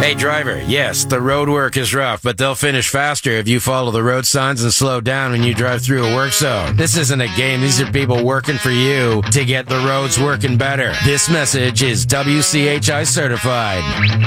Hey driver, yes, the road work is rough, but they'll finish faster if you follow the road signs and slow down when you drive through a work zone. This isn't a game, these are people working for you to get the roads working better. This message is WCHI certified.